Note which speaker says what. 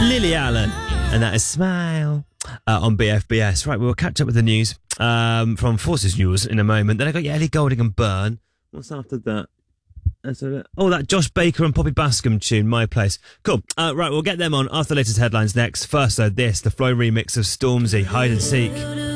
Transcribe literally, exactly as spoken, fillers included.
Speaker 1: Lily Allen. And that is Smile uh, on B F B S. Right, we'll catch up with the news um, from Forces News in a moment. Then I got your Ellie Goulding and Burn. What's after that? Oh, that Josh Baker and Poppy Bascom tune, My Place. Cool. Uh, right, we'll get them on after the latest headlines next. First, though, this, the Flow remix of Stormzy, Hide and Seek.